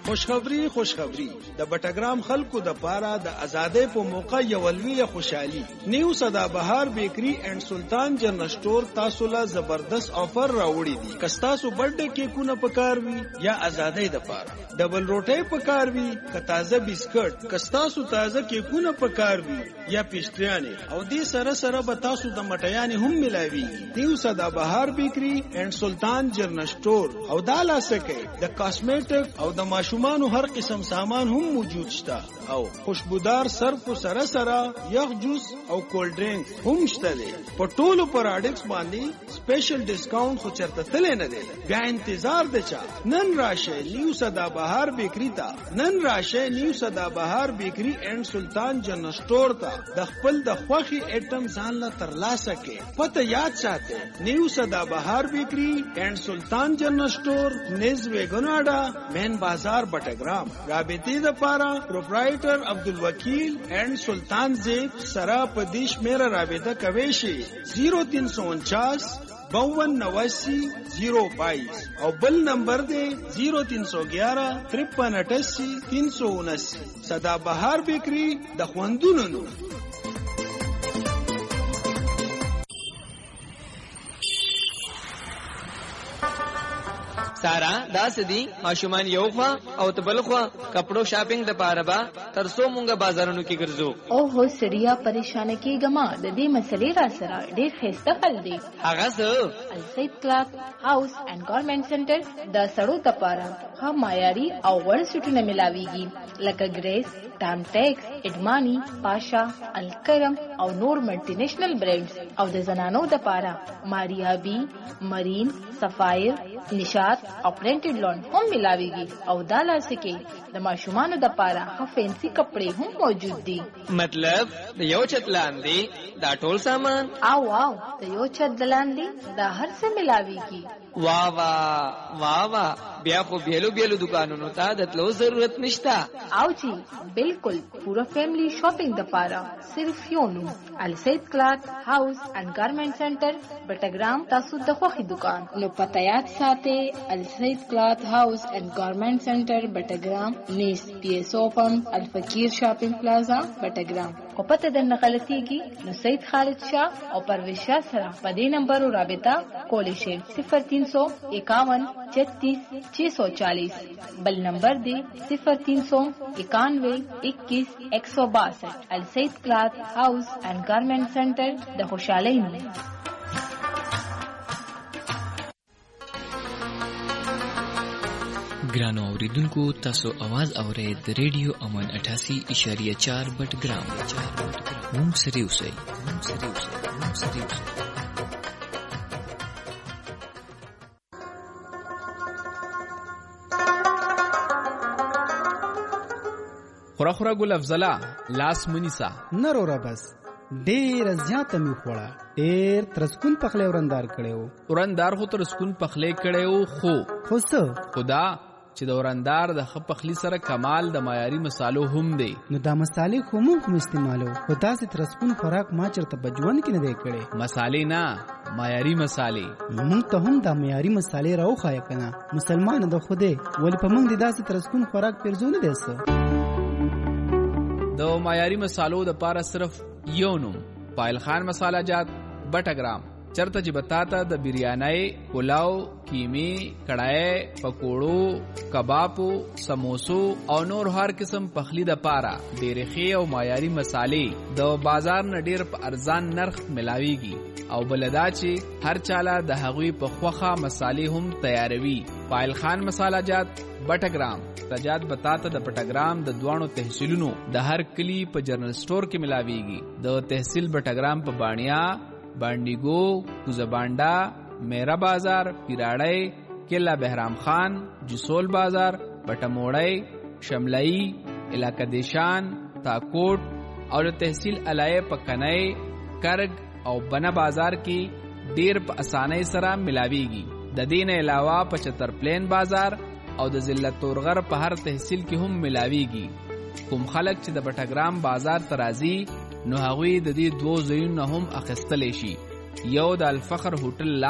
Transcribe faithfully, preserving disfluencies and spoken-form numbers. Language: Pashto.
خوشخبری خوشخبری د بټګرام خلکو د پاره د ازادۍ په موقع یو لوی خوشحالي نیو سدا بهار بیکری اینڈ سلطان جنرل سٹور تاسو له زبردست آفر راوړي دي کستاسو برډے کیکونه پکار وي یا ازادۍ د پاره ډبل روټي پکار وي ک تازه بسکټ کستاسو تازه کیکونه پکار وي یا پیسټریانه او دې سره سره به تاسو د مټیانې هم ملاوي نیو سدا بهار بیکری اینڈ سلطان جنرل سٹور او دالا سکه د کاسمیټک او د شومانو هر قسم سامان هم موجود شته او خوشبودار صرف سره سره یخ جوس او کولډ ډرینک هم شته دي په ټولو پروډکټس باندې سپیشل ډیسکاونټ خو چرته تل نه دی بیا انتظار دی چا نن راشه نیو سدا بهار بیکری تا نن راشه نیو سدا بهار بیکری اینڈ سلطان جنرل سٹور تا د خپل د خوخي ایټم ځان لا ترلاسه کې پته یاد ساته نیو سدا بهار بیکری اینڈ سلطان جنرل سٹور نز ویګناډا مین بازار بټګرام رابطې د پاره پروپرایټر عبدالوکیل اینڈ سلطان زیب سرا پدیش میرا رابطه کوي شي زیرو تین سو انچاس باون نواسی زیرو بائیس او بل نمبر دے زیرو تین سو گیارہ ترپن اٹھاسی تین سو انسی سدا بہار بیکری د خوندونو نو سارا دا سدي ماشومان یو خوا او تبل خوا کپڑو شاپینګ د پاره با ترسو مونږه بازارونو کې ګرځو او هو سړیا پریشان کیګما د دې مسلې را سره ډېر خسته حل دی هغه څه السید کلاث هاوس اینڈ گارمنټ سنټر د سړو د پاره ها معیاري او ور سټونه ملاويږي لکه ګریس ټام ټیکس اډمانی پاشا الکرم او نور ملټي نېشنل برانډز او د زنانو د پاره ماریا بی مرین سفایر نشاط او پرنټډ لون هم ملاويږي او دالا سکه د ماشومان د پاره ها فینسی کپڑے هم موجود دي مطلب د یو چت لاندې دا ټول سامان او واو د یو چت لاندې دا هر څه ملاويږي واہ واہ واہ واہ بیا خو بیلو بیلو دکانونو ته د تلو ضرورت نشتا او جی بالکل پورا فیملی شاپینګ د پاره صرف یو نو السید کلاث هاوس اینڈ گارمنټ سنټر بټګرام تاسو د خوخي دکان نو پتايات ساته السید کلاث هاوس اینڈ گارمنټ سنټر بټګرام نیس پی ایس او پمپ الفقیر شاپینګ پلازا بټګرام کو پته د نقلتيږي نو سید خالد شاه او پرویز شاه سره په دې نمبر رابطه کولی شئ صفر تین سو اکاون چھتیس چھ سو چالیس بل نمبر دے صفر تین سو اکانوے اکیس ایک سو باسٹھ السید کلاث ہاؤس اینڈ گارمنٹ سینٹر د خوشحالی میں ګرانو اوریدونکو تاسو आवाज اورئ د ریډیو امن اٹھاسی اشاریه چار بټګرام مونږ سره اوسئ مونږ سره اوسئ مونږ سره اوسئ خورا خورا ګل افضلا لاس منیسا نرورا بس ډیر زیاته می خوړه ډیر ترسکون پخله ورندار کړو ورندار خو ترسکون پخله کړو خو خو څه خدا چې د ورندار د خپخلی سره کمال د معیاري مصالو هم دی نو دا مصالې خو مونږ هم استعمالو خو تاسو ترسکون خوراک ما چرته بجوان کې نه دی کړي مصالې نه معیاري مصالې مونږ ته هم دا معیاري مصالې راوخای کنه مسلمان د خوده ول په مونږ د داسې ترسکون خوراک پرځونه دیسه د معیاري مصالو د پاره صرف یو نوم پایل خان مساله جات بټګرام چرته چې بتاتا د بریانای پلاو کیمی کڑای پکوړو کبابو سموسو او نور هر قسم پخلی د پاره ډېر ښه او معیاري مصالې د بازار نه ډېر په ارزان نرخ ملاويږي او بلدا چې هر چاله د هغوی په خوخه مصالې هم تیاروي پایل خان مساله جات بټګرام تجاد بتاتا د بټګرام د دوانو تحصیلونو د هر کلی په جنرل سٹور کې ملاويږي د تحصیل بټګرام په بانیا بانډیګو کوزبانډا میرا بازار پیراړی کلا بهرام خان جسول بازار بټموړی شملئی علاقہ دیشان تاکوټ او تحصیل علای پکنای کرگ او بنا بازار کې ډیر په اسانۍ سره ملاويږي د دین علاوه پچتر پلین بازار او د ضلع تورغر په هر تحصیل کې هم ملاويږي کوم خلک چې د بټګرام بازار ترازی نو هغوی د دې دوه ځایونو هم اخیستلی شي یو د الفخر هوټل